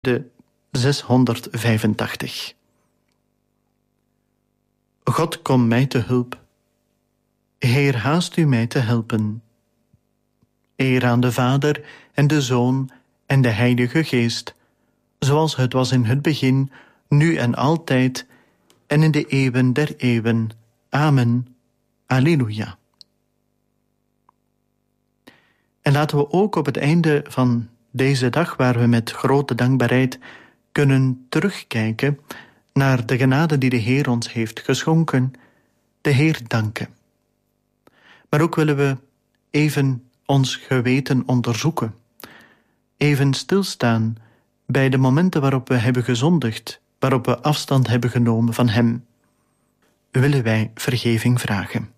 de 685. God, kom mij te hulp. Heer, haast u mij te helpen. Eer aan de Vader en de Zoon en de Heilige Geest, zoals het was in het begin, nu en altijd, en in de eeuwen der eeuwen. Amen. Alleluia. En laten we ook op het einde van deze dag, waar we met grote dankbaarheid kunnen terugkijken naar de genade die de Heer ons heeft geschonken, de Heer danken. Maar ook willen we even ons geweten onderzoeken, even stilstaan bij de momenten waarop we hebben gezondigd, waarop we afstand hebben genomen van Hem. Willen wij vergeving vragen.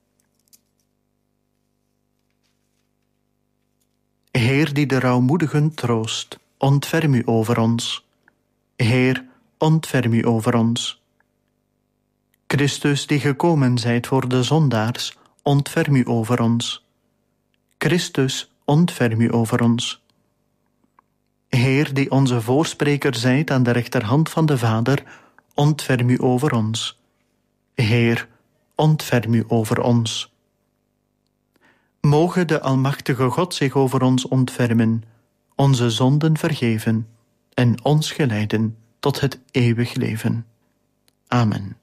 Heer, die de rouwmoedigen troost, ontferm u over ons. Heer, ontferm u over ons. Christus, die gekomen zijt voor de zondaars, ontferm u over ons. Christus, ontferm u over ons. Heer, die onze voorspreker zijt aan de rechterhand van de Vader, ontferm u over ons. Heer, ontferm u over ons. Moge de Almachtige God zich over ons ontfermen, onze zonden vergeven en ons geleiden tot het eeuwig leven. Amen.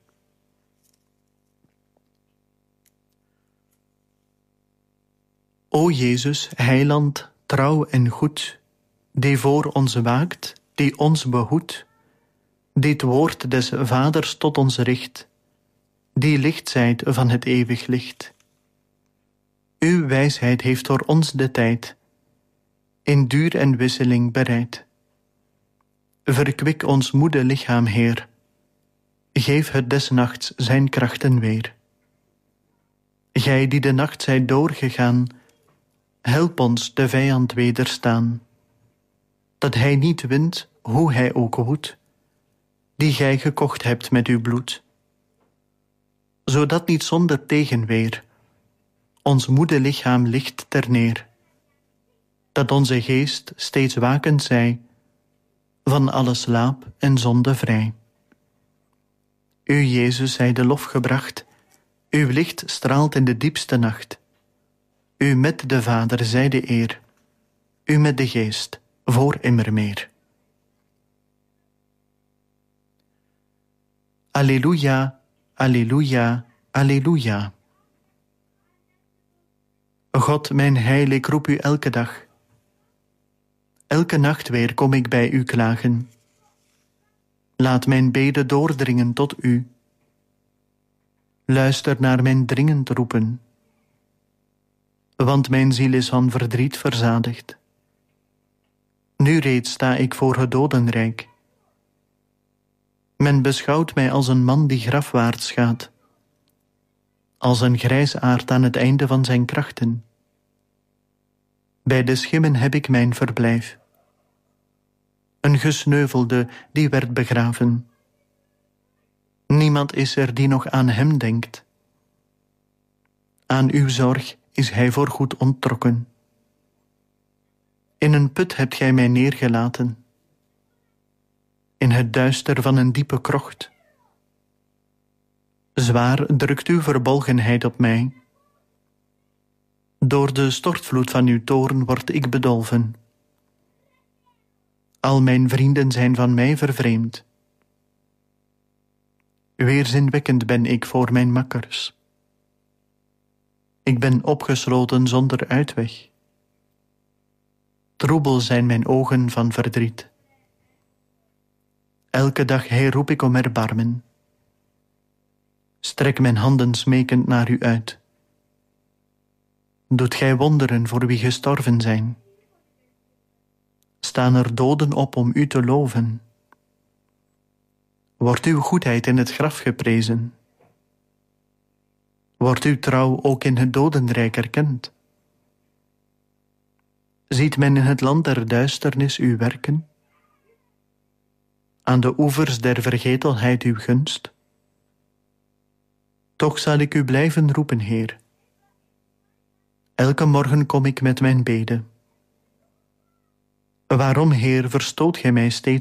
O Jezus, heiland, trouw en goed, die voor ons waakt, die ons behoedt, die het woord des Vaders tot ons richt, die licht zijt van het eeuwig licht. Uw wijsheid heeft voor ons de tijd in duur en wisseling bereid. Verkwik ons moede lichaam, Heer. Geef het des nachts zijn krachten weer. Gij die de nacht zijt doorgegaan, help ons de vijand wederstaan. Dat hij niet wint, hoe hij ook woedt, die gij gekocht hebt met uw bloed. Zodat niet zonder tegenweer ons moede lichaam ligt terneer. Dat onze geest steeds wakend zij, van alle slaap en zonde vrij. U, Jezus, zij de lof gebracht, uw licht straalt in de diepste nacht. U met de Vader zij de eer, u met de Geest voor immermeer. Alleluia, alleluia, alleluia. God, mijn heil, ik roep u elke dag. Elke nacht weer kom ik bij u klagen. Laat mijn bede doordringen tot u. Luister naar mijn dringend roepen. Want mijn ziel is van verdriet verzadigd. Nu reeds sta ik voor het dodenrijk. Men beschouwt mij als een man die grafwaarts gaat, als een grijsaard aan het einde van zijn krachten. Bij de schimmen heb ik mijn verblijf. Een gesneuvelde die werd begraven. Niemand is er die nog aan hem denkt. Aan uw zorg is hij voorgoed onttrokken. In een put hebt gij mij neergelaten, in het duister van een diepe krocht. Zwaar drukt uw verbolgenheid op mij. Door de stortvloed van uw toorn word ik bedolven. Al mijn vrienden zijn van mij vervreemd. Weerzinwekkend ben ik voor mijn makkers. Ik ben opgesloten zonder uitweg. Troebel zijn mijn ogen van verdriet. Elke dag herroep ik om erbarmen. Strek mijn handen smekend naar u uit. Doet gij wonderen voor wie gestorven zijn. Staan er doden op om u te loven. Wordt uw goedheid in het graf geprezen. Wordt uw trouw ook in het dodenrijk erkend. Ziet men in het land der duisternis uw werken? Aan de oevers der vergetelheid uw gunst? Toch zal ik u blijven roepen, Heer. Elke morgen kom ik met mijn bede. Waarom, Heer, verstoot gij mij steeds